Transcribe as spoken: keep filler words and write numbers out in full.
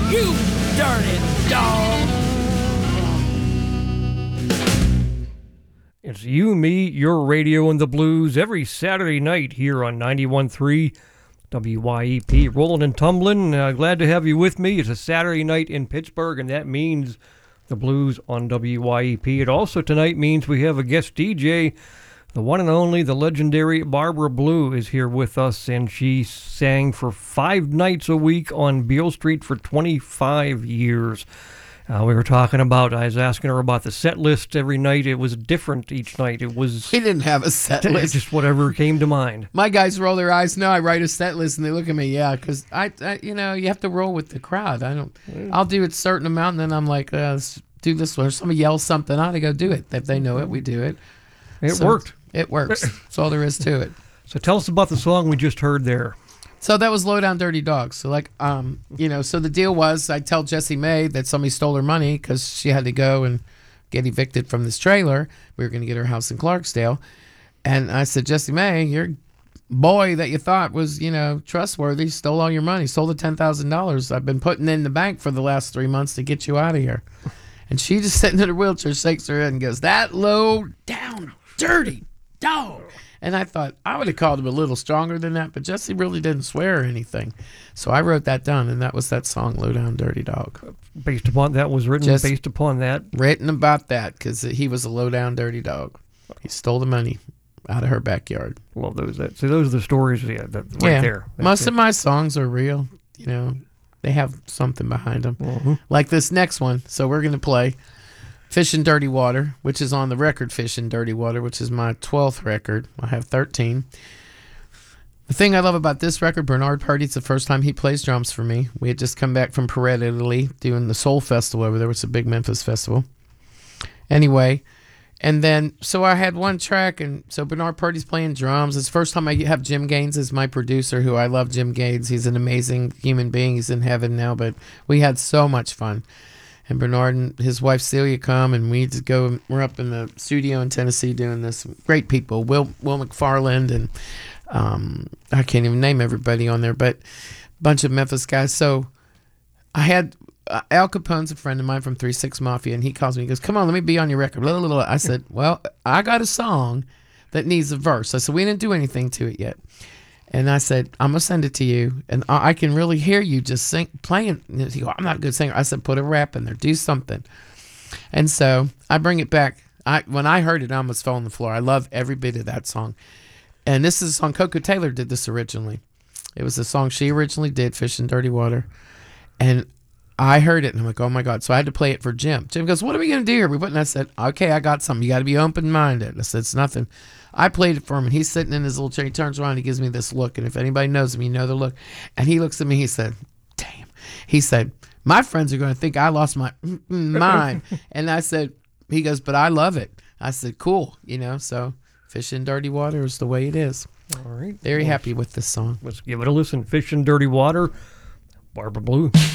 You dirty dog. It's you, me, your radio, and the blues every Saturday night here on ninety-one point three W Y E P. Rolling and tumbling. Uh, glad to have you with me. It's a Saturday night in Pittsburgh, and that means the blues on W Y E P. It also tonight means we have a guest D J. The one and only, the legendary Barbara Blue is here with us, and she sang for five nights a week on Beale Street for twenty-five years. Uh, we were talking about, I was asking her about the set list every night. It was different each night. It was... We didn't have a set list. Just whatever came to mind. My guys roll their eyes. No, I write a set list, and they look at me, yeah, because, I, I, you know, you have to roll with the crowd. I don't... I'll do a certain amount, and then I'm like, uh, let's do this one. If somebody yells something out, I go do it. If they know it, we do it. It so worked. It works. That's all there is to it. So tell us about the song we just heard there. So that was Low Down Dirty Dog. So like, um, you know, so the deal was I tell Jessie May that somebody stole her money because she had to go and get evicted from this trailer. We were going to get her house in Clarksdale. And I said, Jessie May, your boy that you thought was, you know, trustworthy stole all your money, stole the ten thousand dollars I've been putting in the bank for the last three months to get you out of here. And she just sitting in her wheelchair, shakes her head and goes, that low down dirty dog. And I thought I would have called him a little stronger than that, but Jessie really didn't swear or anything. So I wrote that down, and that was that song, Low Down Dirty Dog. Based upon that was written Just based upon that? Written about that, because he was a low down dirty dog. He stole the money out of her backyard. Love those. That, so those are the stories, yeah, that, right yeah. there. That's Most it. of my songs are real, you know. They have something behind them. Mm-hmm. Like this next one. So we're going to play Fish in Dirty Water, which is on the record Fish in Dirty Water, which is my twelfth record. I have thirteen. The thing I love about this record, Bernard Purdie, it's the first time he plays drums for me. We had just come back from Perret, Italy, doing the Soul Festival over there, which is a big Memphis festival. Anyway, and then, so I had one track, and so Bernard Purdie's playing drums. It's the first time I have Jim Gaines as my producer, who I love Jim Gaines. He's an amazing human being. He's in heaven now, but we had so much fun. And Bernard and his wife Celia come, and we just go. We're up in the studio in Tennessee doing this. Great people, Will Will McFarland, and um, I can't even name everybody on there, but a bunch of Memphis guys. So I had uh, Al Capone's a friend of mine from three six Mafia, and he calls me. He goes, "Come on, let me be on your record." Blah, blah, blah. I said, "Well, I got a song that needs a verse." I said, "We didn't do anything to it yet." And I said, I'm going to send it to you, and I can really hear you just sing, playing. He goes, I'm not a good singer. I said, put a rap in there. Do something. And so I bring it back. I When I heard it, I almost fell on the floor. I love every bit of that song. And this is a song, Coco Taylor did this originally. It was a song she originally did, Fish in Dirty Water. And I heard it, and I'm like, oh, my God. So I had to play it for Jim. Jim goes, what are we going to do here? We put, and I said, okay, I got something. You got to be open-minded. I said, it's nothing. I played it for him, and he's sitting in his little chair. He turns around, and he gives me this look. And if anybody knows him, you know the look. And he looks at me, he said, damn. He said, my friends are going to think I lost my mind. And I said, he goes, but I love it. I said, cool. You know, so Fish in Dirty Water is the way it is. All right. Very well, happy with this song. Let's give it a listen. Fish in Dirty Water, Barbara Blue.